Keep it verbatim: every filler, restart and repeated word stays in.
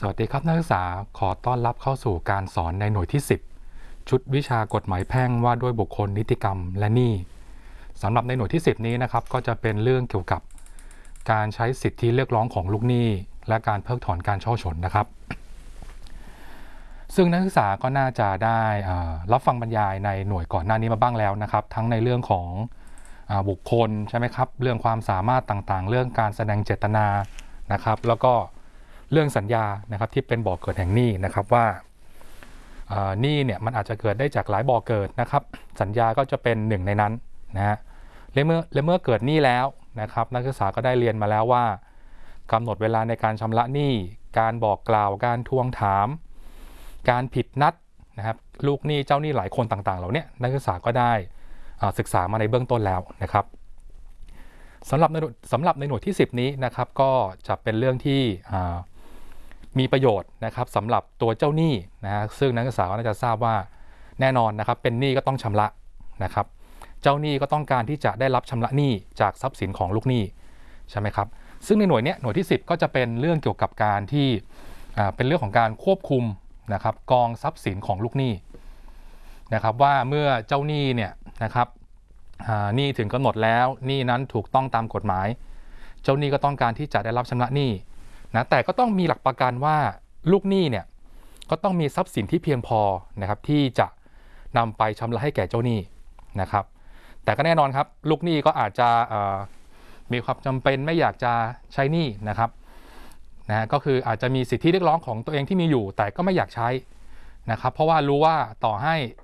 สวัสดีครับนักศึกษาขอต้อนรับเข้าสู่การสอนในหน่วยที่สิบชุดวิชากฎหมายแพ่งว่าด้วยบุคคลนิติกรรมและหนี้สำหรับในหน่วยที่สิบนี้นะครับก็จะเป็นเรื่องเกี่ยวกับการใช้สิทธิเรียกร้องของลูกหนี้และการเพิกถอนการช่อฉนนะครับซึ่งนักศึกษาก็น่าจะได้รับฟังบรรยายในหน่วยก่อนหน้านี้มาบ้างแล้วนะครับทั้งในเรื่องของบุคคลใช่ไหมครับเรื่องความสามารถต่างๆเรื่องการแสดงเจตนานะครับแล้วก็เรื่องสัญญานะครับที่เป็นบ่อเกิดแห่งหนี้นะครับว่าหนี้เนี่ยมันอาจจะเกิดได้จากหลายบ่อเกิดนะครับสัญญาก็จะเป็นหนึ่งในนั้นนะฮะและเมื่อและเมื่อเกิดหนี้แล้วนะครับนักศึกษาก็ได้เรียนมาแล้วว่ากำหนดเวลาในการชำระหนี้การบอกกล่าวการทวงถามการผิดนัดนะครับลูกหนี้เจ้าหนี้หลายคนต่างๆเหล่านี้นักศึกษาก็ได้ศึกษามาในเบื้องต้นแล้วนะครับสำหรับในสำหรับในหน่วยที่สิบนี้นะครับก็จะเป็นเรื่องที่มีประโยชน์นะครับสำหรับตัวเจ้าหนี้นะฮะซึ่งนักศึกษาก็น่าจะทราบว่าแน่นอนนะครับเป็นหนี้ก็ต้องชำระนะครับเจ้าหนี้ก็ต้องการที่จะได้รับชำระหนี้จากทรัพย์สินของลูกหนี้ใช่ไหมครับซึ่งในหน่วยนี้หน่วยที่สิบก็จะเป็นเรื่องเกี่ยวกับการที่เป็นเรื่องของการควบคุมนะครับกองทรัพย์สินของลูกหนี้นะครับว่าเมื่อเจ้าหนี้เนี่ยนะครับหนี้ถึงกำหนดแล้วหนี้นั้นถูกต้องตามกฎหมายเจ้าหนี้ก็ต้องการที่จะได้รับชำระหนี้นะแต่ก็ต้องมีหลักประกันว่าลูกหนี้เนี่ยก็ต้องมีทรัพย์สินที่เพียงพอนะครับที่จะนำไปชำระให้แก่เจ้าหนี้นะครับแต่ก็แน่นอนครับลูกหนี้ก็อาจจะมีความจำเป็นไม่อยากจะใช้หนี้นะครับนะก็คืออาจจะมีสิทธิเรียกร้องของตัวเองที่มีอยู่แต่ก็ไม่อยากใช้นะครับเพราะว่ารู้ว่าต่อให้